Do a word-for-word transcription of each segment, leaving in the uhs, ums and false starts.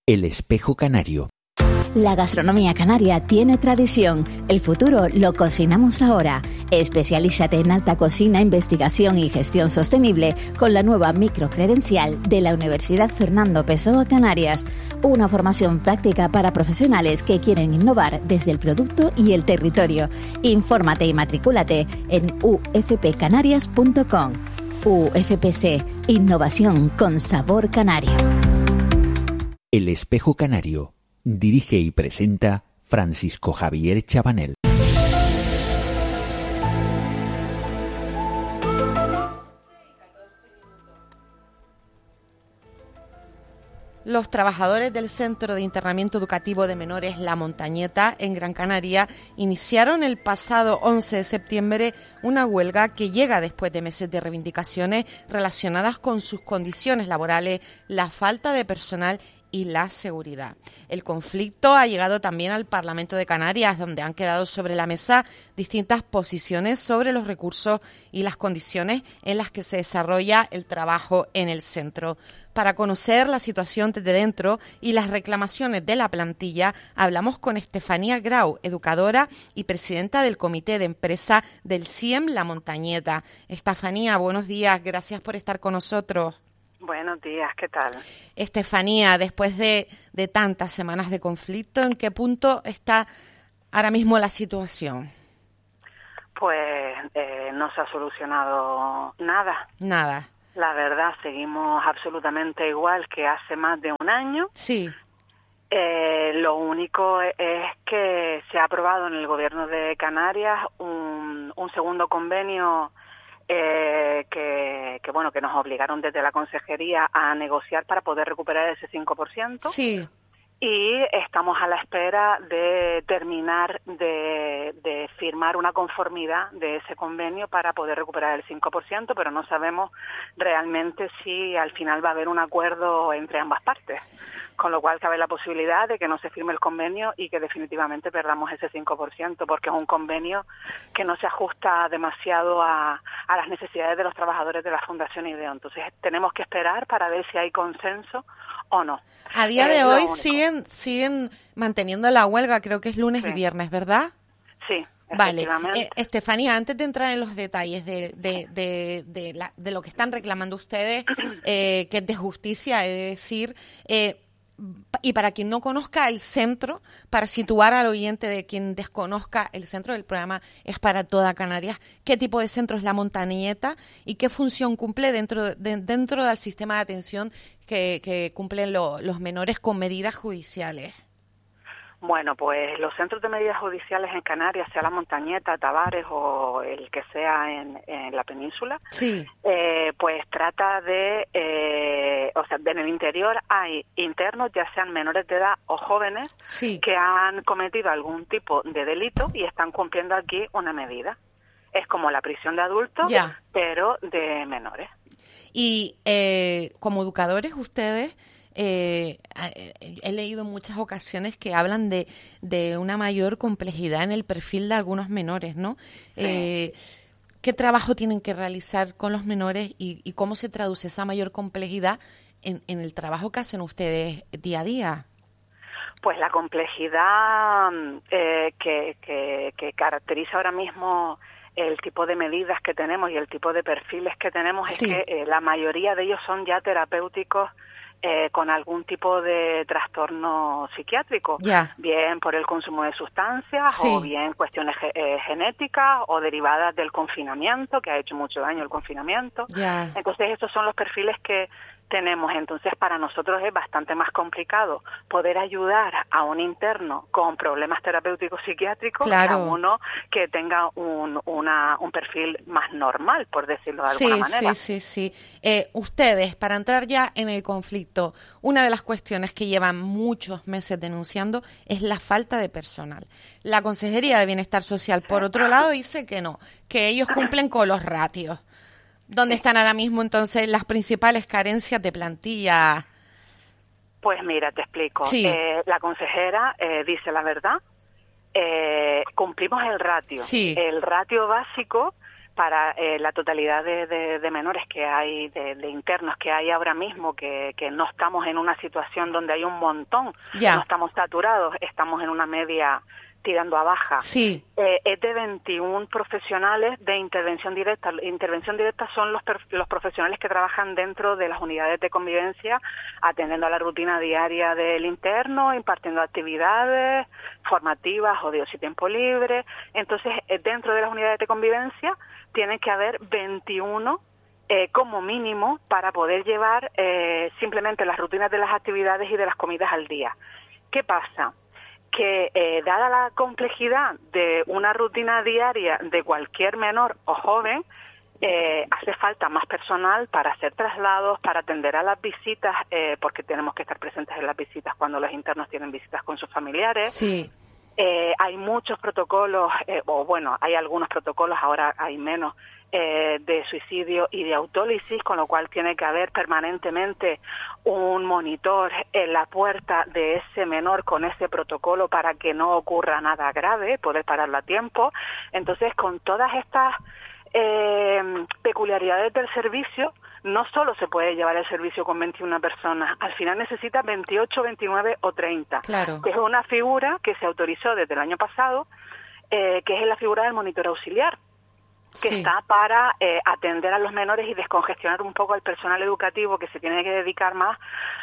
El espejo canario. La gastronomía canaria tiene tradición. El futuro lo cocinamos ahora. Especialízate en alta cocina, investigación y gestión sostenible con la nueva microcredencial de la Universidad Fernando Pessoa Canarias. Una formación práctica para profesionales que quieren innovar desde el producto y el territorio. Infórmate y matricúlate en u f p canarias punto com. U F P C, innovación con sabor canario. El espejo canario. Dirige y presenta Francisco Javier Chabanel. Los trabajadores del Centro de Internamiento Educativo de Menores La Montañeta, en Gran Canaria, iniciaron el pasado once de septiembre una huelga que llega después de meses de reivindicaciones relacionadas con sus condiciones laborales, la falta de personal y la seguridad. El conflicto ha llegado también al Parlamento de Canarias, donde han quedado sobre la mesa distintas posiciones sobre los recursos y las condiciones en las que se desarrolla el trabajo en el centro. Para conocer la situación desde dentro y las reclamaciones de la plantilla, hablamos con Estefanía Grau, educadora y presidenta del Comité de Empresa del C I E M La Montañeta. Estefanía, buenos días, gracias por estar con nosotros. Buenos días, ¿qué tal? Estefanía, después de, de tantas semanas de conflicto, ¿en qué punto está ahora mismo la situación? Pues eh, no se ha solucionado nada. Nada. La verdad, seguimos absolutamente igual que hace más de un año. Sí. Eh, lo único es que se ha aprobado en el Gobierno de Canarias un, un segundo convenio Eh, que, que bueno que nos obligaron desde la consejería a negociar para poder recuperar ese cinco por ciento. Sí. Y estamos a la espera de terminar de, de firmar una conformidad de ese convenio para poder recuperar el cinco por ciento, pero no sabemos realmente si al final va a haber un acuerdo entre ambas partes. Con lo cual cabe la posibilidad de que no se firme el convenio y que definitivamente perdamos ese cinco por ciento, porque es un convenio que no se ajusta demasiado a, a las necesidades de los trabajadores de la Fundación IDEO. Entonces tenemos que esperar para ver si hay consenso o no. A día de hoy siguen siguen manteniendo la huelga, creo que es lunes sí. y viernes, ¿verdad? Sí. Vale, eh, Estefanía, antes de entrar en los detalles de, de, de, de, la, de lo que están reclamando ustedes, eh, que es de justicia, es decir, eh, y para quien no conozca el centro, para situar al oyente de quien desconozca el centro del programa es para toda Canarias, ¿qué tipo de centro es La Montañeta y qué función cumple dentro de, dentro del sistema de atención que, que cumplen lo, los menores con medidas judiciales? Bueno, pues los centros de medidas judiciales en Canarias, sea La Montañeta, Tavares o el que sea en, en la península, sí. eh, pues trata de, eh, o sea, en el interior hay internos, ya sean menores de edad o jóvenes, sí. que han cometido algún tipo de delito y están cumpliendo aquí una medida. Es como la prisión de adultos, ya. pero de menores. Y eh, como educadores, ustedes... Eh, he leído en muchas ocasiones que hablan de, de una mayor complejidad en el perfil de algunos menores, ¿no? Sí. Eh, ¿Qué trabajo tienen que realizar con los menores y, y cómo se traduce esa mayor complejidad en, en el trabajo que hacen ustedes día a día? Pues la complejidad eh, que, que, que caracteriza ahora mismo el tipo de medidas que tenemos y el tipo de perfiles que tenemos sí. es que eh, la mayoría de ellos son ya terapéuticos Eh, con algún tipo de trastorno psiquiátrico, yeah. bien por el consumo de sustancias sí. o bien cuestiones eh, genéticas o derivadas del confinamiento, que ha hecho mucho daño el confinamiento. Yeah. Entonces estos son los perfiles que tenemos. Entonces para nosotros es bastante más complicado poder ayudar a un interno con problemas terapéuticos psiquiátricos claro. que a uno que tenga un, una, un perfil más normal, por decirlo de alguna sí, manera. Sí, sí, sí. Eh, ustedes, para entrar ya en el conflicto, una de las cuestiones que llevan muchos meses denunciando es la falta de personal. La Consejería de Bienestar Social, por otro lado, dice que no, que ellos cumplen con los ratios. ¿Dónde están ahora mismo entonces las principales carencias de plantilla? Pues mira, te explico. Sí. Eh, la consejera eh, dice la verdad. Eh, cumplimos el ratio. Sí. El ratio básico para eh, la totalidad de, de, de menores que hay, de, de internos que hay ahora mismo, que, que no estamos en una situación donde hay un montón, ya. no estamos saturados, estamos en una media tirando a baja. Sí. Eh, es de veintiún profesionales de intervención directa. Intervención directa son los, los profesionales que trabajan dentro de las unidades de convivencia, atendiendo a la rutina diaria del interno, impartiendo actividades formativas o de ocio y tiempo libre. Entonces, eh, dentro de las unidades de convivencia tienen que haber veintiuno eh, como mínimo para poder llevar eh, simplemente las rutinas de las actividades y de las comidas al día. ¿Qué pasa? Que eh, dada la complejidad de una rutina diaria de cualquier menor o joven, eh, hace falta más personal para hacer traslados, para atender a las visitas, eh, porque tenemos que estar presentes en las visitas cuando los internos tienen visitas con sus familiares. Sí. Eh, hay muchos protocolos, eh, o bueno, hay algunos protocolos, ahora hay menos, eh, de suicidio y de autólisis, con lo cual tiene que haber permanentemente un monitor en la puerta de ese menor con ese protocolo para que no ocurra nada grave, poder pararlo a tiempo. Entonces, con todas estas eh, peculiaridades del servicio, no solo se puede llevar el servicio con veintiuna personas, al final necesita veintiocho, veintinueve o treinta, claro. que es una figura que se autorizó desde el año pasado, eh, que es la figura del monitor auxiliar, que sí. está para eh, atender a los menores y descongestionar un poco al personal educativo que se tiene que dedicar más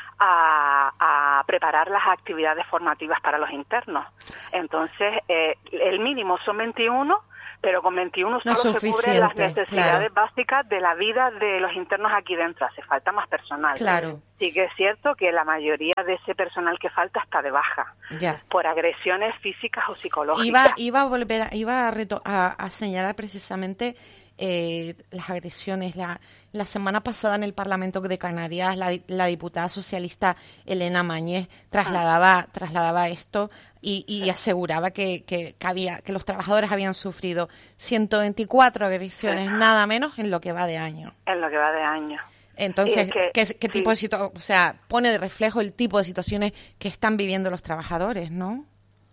a, a preparar las actividades formativas para los internos. Entonces, eh, el mínimo son veintiuno, pero con veintiuno no solo se cubren las necesidades claro. básicas de la vida de los internos aquí dentro. Hace falta más personal. Claro. Sí que es cierto que la mayoría de ese personal que falta está de baja, ya. por agresiones físicas o psicológicas. Iba, iba a volver, a, iba a, reto, a, a señalar precisamente eh, las agresiones. La, la semana pasada en el Parlamento de Canarias, la, la diputada socialista Elena Mañez trasladaba, ah. trasladaba esto y, y aseguraba que, que, que, había, que los trabajadores habían sufrido ciento veinticuatro agresiones, sí. nada menos en lo que va de año. En lo que va de año. Entonces, que, ¿qué, qué tipo sí. de situ- o sea, pone de reflejo el tipo de situaciones que están viviendo los trabajadores, ¿no?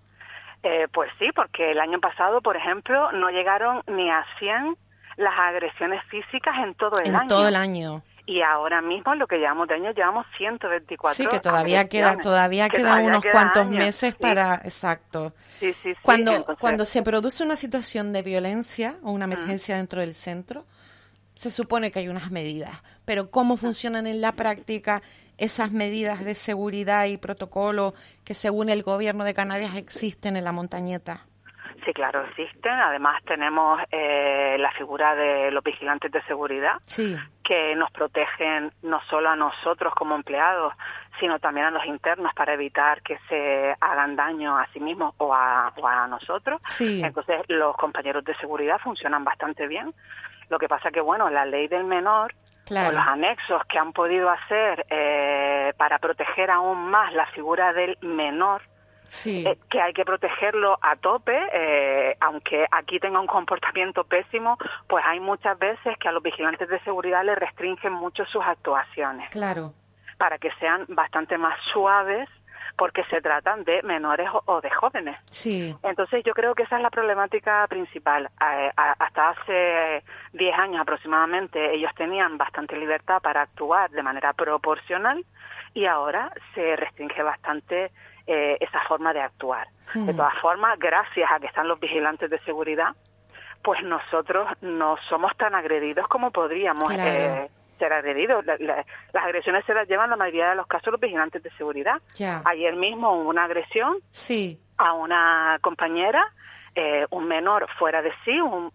Eh, pues sí, porque el año pasado, por ejemplo, no llegaron ni a cien las agresiones físicas en todo el en año. En todo el año. Y ahora mismo, lo que llevamos de año, llevamos ciento veinticuatro. Sí, que todavía queda, todavía que quedan todavía unos queda cuantos años. meses sí. para, exacto. Sí, sí, sí. Cuando, Entonces, cuando se produce una situación de violencia o una emergencia uh-huh. dentro del centro, se supone que hay unas medidas, pero ¿cómo funcionan en la práctica esas medidas de seguridad y protocolo que según el gobierno de Canarias existen en la montañeta? Sí, claro, existen. Además tenemos eh, la figura de los vigilantes de seguridad, sí. que nos protegen no solo a nosotros como empleados, sino también a los internos para evitar que se hagan daño a sí mismos o a, o a nosotros. Sí. Entonces los compañeros de seguridad funcionan bastante bien. Lo que pasa que, bueno, la ley del menor, claro. o los anexos que han podido hacer eh, para proteger aún más la figura del menor, sí. eh, que hay que protegerlo a tope, eh, aunque aquí tenga un comportamiento pésimo, pues hay muchas veces que a los vigilantes de seguridad les restringen mucho sus actuaciones. Claro. Para que sean bastante más suaves, porque se tratan de menores o, o de jóvenes. Sí. Entonces yo creo que esa es la problemática principal. Eh, a, hasta hace diez años aproximadamente ellos tenían bastante libertad para actuar de manera proporcional y ahora se restringe bastante eh, esa forma de actuar. Mm. De todas formas, gracias a que están los vigilantes de seguridad, pues nosotros no somos tan agredidos como podríamos claro. eh, ser agredidos. La, la, las agresiones se las llevan la mayoría de los casos los vigilantes de seguridad. Ya. Ayer mismo hubo una agresión sí. a una compañera, eh, un menor fuera de sí, un,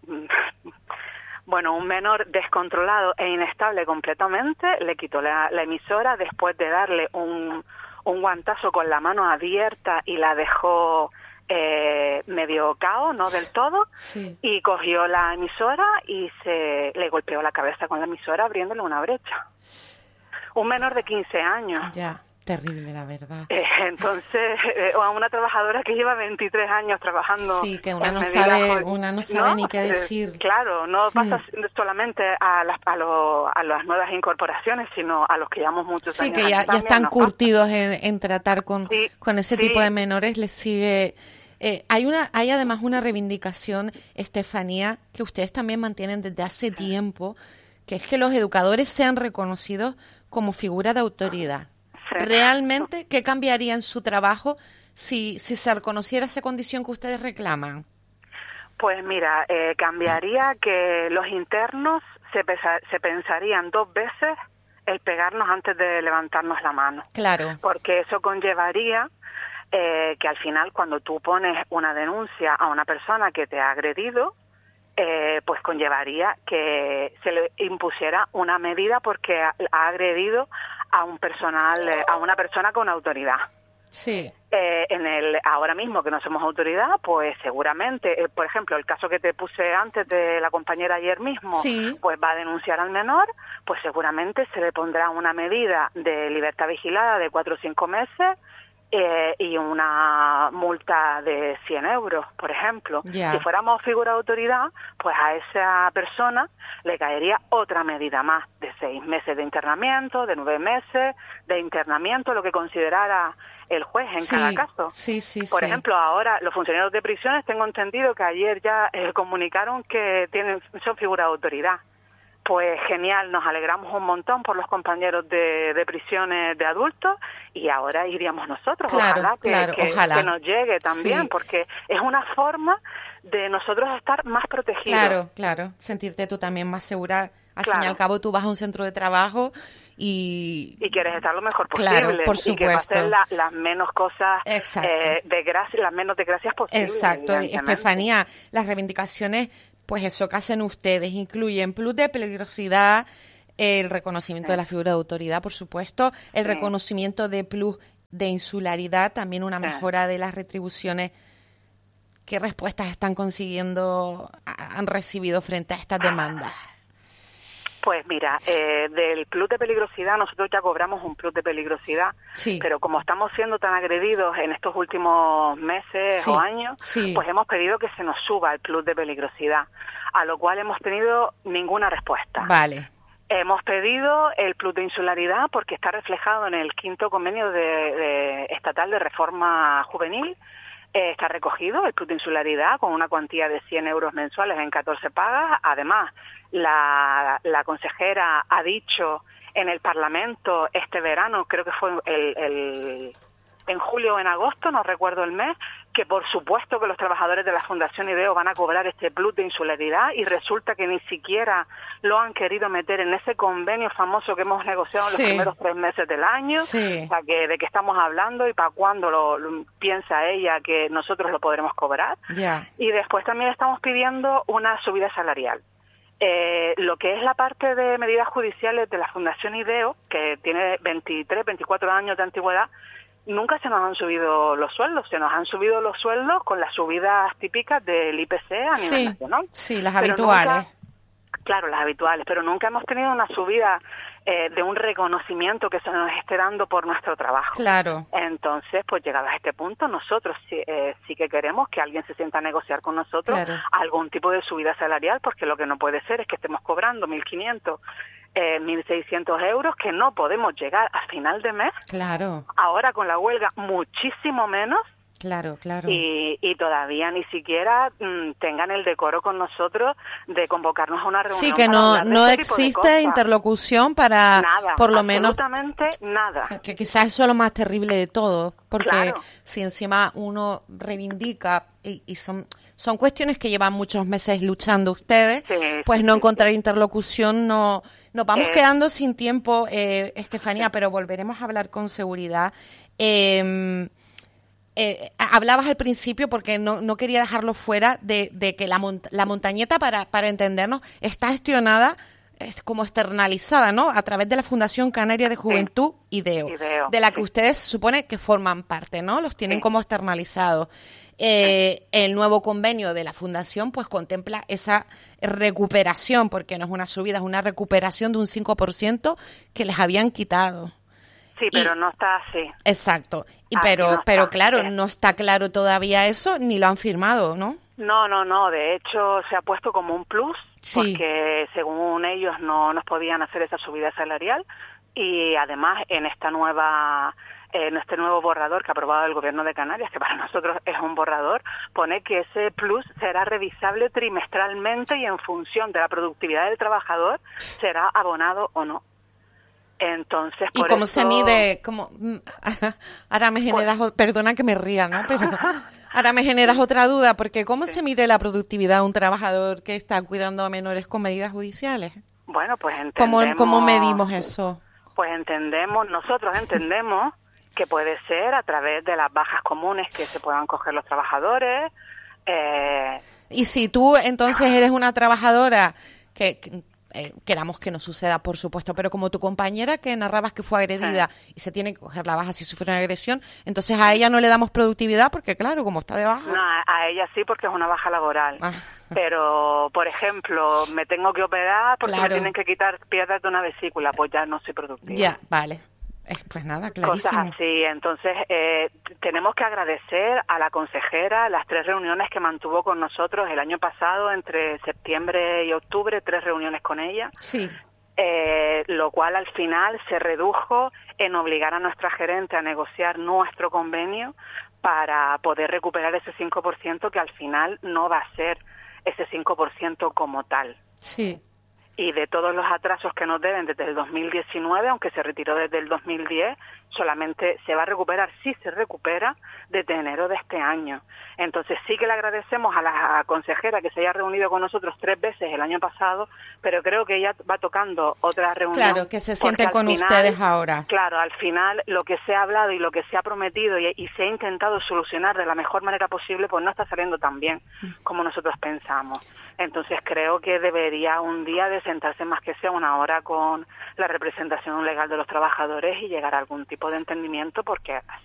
bueno, un menor descontrolado e inestable completamente, le quitó la, la emisora después de darle un, un guantazo con la mano abierta y la dejó eh, medio cao, no del todo, sí. y cogió la emisora y se le golpeó la cabeza con la emisora abriéndole una brecha. Un menor de quince años. Ya, terrible la verdad. Eh, entonces, eh, a una trabajadora que lleva veintitrés años trabajando. Sí, que una no sabe, una no sabe ¿no? ni qué decir. Eh, claro, no pasa hmm. solamente a las, a, lo, a las nuevas incorporaciones, sino a los que llevamos muchos sí, años. Sí, que ya, ya están curtidos en, en tratar con, sí, con ese sí. tipo de menores, les sigue Eh, hay una, hay además una reivindicación, Estefanía, que ustedes también mantienen desde hace tiempo, que es que los educadores sean reconocidos como figura de autoridad. Sí. ¿Realmente qué cambiaría en su trabajo si, si se reconociera esa condición que ustedes reclaman? Pues mira, eh, cambiaría que los internos se, pesa, se pensarían dos veces el pegarnos antes de levantarnos la mano. Claro. Porque eso conllevaría eh, que al final cuando tú pones una denuncia a una persona que te ha agredido, eh, pues conllevaría que se le impusiera una medida porque ha, ha agredido a un personal, eh, a una persona con autoridad. Sí. Eh, en el ahora mismo que no somos autoridad, pues seguramente, eh, por ejemplo, el caso que te puse antes de la compañera ayer mismo, sí. pues va a denunciar al menor, pues seguramente se le pondrá una medida de libertad vigilada de cuatro o cinco meses eh, y una multa de cien euros, por ejemplo. Yeah. Si fuéramos figura de autoridad, pues a esa persona le caería otra medida más de seis meses de internamiento, de nueve meses de internamiento, lo que considerara el juez en sí, cada caso. Sí, sí, Por sí. ejemplo, ahora los funcionarios de prisiones, tengo entendido que ayer ya eh, comunicaron que tienen son figura de autoridad. Pues genial, nos alegramos un montón por los compañeros de, de prisiones de adultos y ahora iríamos nosotros. Claro, ojalá, que, claro, que, ojalá que nos llegue también, sí. porque es una forma de nosotros estar más protegidos. Claro, claro, sentirte tú también más segura. Al claro. fin y al cabo tú vas a un centro de trabajo y... Y quieres estar lo mejor posible. Claro, por supuesto. Y que pasen la, las menos cosas, eh, desgracias, las menos desgracias posibles. Exacto. Estefanía, las reivindicaciones, pues eso que hacen ustedes, incluyen plus de peligrosidad, el reconocimiento sí. de la figura de autoridad, por supuesto, el sí. reconocimiento de plus de insularidad, también una mejora sí. de las retribuciones. ¿Qué respuestas están consiguiendo, han recibido frente a estas demandas? Pues mira, eh, del plus de peligrosidad, nosotros ya cobramos un plus de peligrosidad, sí. pero como estamos siendo tan agredidos en estos últimos meses sí. o años, sí. pues hemos pedido que se nos suba el plus de peligrosidad, a lo cual hemos tenido ninguna respuesta. Vale. Hemos pedido el plus de insularidad porque está reflejado en el quinto convenio de, de estatal de reforma juvenil. Eh, está recogido el plus de insularidad con una cuantía de cien euros mensuales en catorce pagas. Además, la, la consejera ha dicho en el Parlamento este verano, creo que fue el, el, en julio o en agosto, no recuerdo el mes, que por supuesto que los trabajadores de la Fundación IDEO van a cobrar este plus de insularidad y resulta que ni siquiera lo han querido meter en ese convenio famoso que hemos negociado en sí. los primeros tres meses del año. Sí. O sea, que de qué estamos hablando y para cuándo lo, lo piensa ella que nosotros lo podremos cobrar. Yeah. Y después también estamos pidiendo una subida salarial. Eh, lo que es la parte de medidas judiciales de la Fundación IDEO, que tiene veintitrés, veinticuatro años de antigüedad, nunca se nos han subido los sueldos, se nos han subido los sueldos con las subidas típicas del I P C a nivel sí, nacional. Sí, las pero habituales. Nunca, claro, las habituales, pero nunca hemos tenido una subida eh, de un reconocimiento que se nos esté dando por nuestro trabajo. Claro. Entonces, pues llegados a este punto, nosotros sí, eh, sí que queremos que alguien se sienta a negociar con nosotros claro. algún tipo de subida salarial, porque lo que no puede ser es que estemos cobrando mil quinientos Eh, mil seiscientos euros, que no podemos llegar a final de mes. Claro. Ahora con la huelga muchísimo menos. Claro, claro. Y, y todavía ni siquiera mmm, tengan el decoro con nosotros de convocarnos a una reunión. Sí, que no, no este existe interlocución para, nada, por lo menos. Absolutamente nada. Que quizás eso es lo más terrible de todo, porque claro. si encima uno reivindica y, y son son cuestiones que llevan muchos meses luchando ustedes, sí, pues sí, no sí, encontrar sí. interlocución, no nos vamos eh, quedando sin tiempo, eh, Estefanía, sí. pero volveremos a hablar con seguridad. Eh, eh, hablabas al principio, porque no, no quería dejarlo fuera, de, de que la, mont la montañeta, para, para entendernos, está gestionada es como externalizada, ¿no? A través de la Fundación Canaria de Juventud, sí. IDEO, IDEO, de la que sí. ustedes se supone que forman parte, ¿no? Los tienen sí. como externalizados. Eh, sí. El nuevo convenio de la Fundación pues contempla esa recuperación, porque no es una subida, es una recuperación de un cinco por ciento que les habían quitado. Sí, pero y, no está así. Exacto. Y pero, no pero claro, no está claro todavía eso, ni lo han firmado, ¿no? No, no, no. De hecho, se ha puesto como un plus, sí. porque según ellos no nos podían hacer esa subida salarial y además en esta nueva en este nuevo borrador que ha aprobado el Gobierno de Canarias, que para nosotros es un borrador, pone que ese plus será revisable trimestralmente y en función de la productividad del trabajador será abonado o no. Entonces, ¿y por cómo eso, se mide? Cómo, ahora me generas, pues, perdona que me ría, ¿no? Pero ahora me generas otra duda, porque ¿cómo sí. se mide la productividad de un trabajador que está cuidando a menores con medidas judiciales? Bueno, pues entendemos... ¿Cómo, cómo medimos eso? Pues entendemos, nosotros entendemos que puede ser a través de las bajas comunes que se puedan coger los trabajadores. Eh... Y si tú entonces eres una trabajadora que... que Eh, queramos que no suceda, por supuesto, pero como tu compañera que narrabas que fue agredida sí. y se tiene que coger la baja si sufre una agresión, entonces a ella no le damos productividad porque, claro, como está de baja. No, a ella sí porque es una baja laboral. Ah. Pero, por ejemplo, me tengo que operar porque claro. me tienen que quitar piedras de una vesícula, pues ya no soy productiva. Ya, vale. Pues nada, clarísimo. Cosas así. Entonces, eh, tenemos que agradecer a la consejera las tres reuniones que mantuvo con nosotros el año pasado, entre septiembre y octubre, tres reuniones con ella. Sí. Eh, lo cual al final se redujo en obligar a nuestra gerente a negociar nuestro convenio para poder recuperar ese cinco por ciento que al final no va a ser ese cinco por ciento como tal. Sí. Y de todos los atrasos que nos deben desde el dos mil diecinueve, aunque se retiró desde el dos mil diez, solamente se va a recuperar, sí se recupera, desde enero de este año. Entonces sí que le agradecemos a la consejera que se haya reunido con nosotros tres veces el año pasado, pero creo que ella va tocando otra reunión. Claro, que se siente con final, ustedes ahora. Claro, al final lo que se ha hablado y lo que se ha prometido y, y se ha intentado solucionar de la mejor manera posible, pues no está saliendo tan bien como nosotros pensamos. Entonces creo que debería un día de sentarse más que sea una hora con la representación legal de los trabajadores y llegar a algún tipo de entendimiento, porque así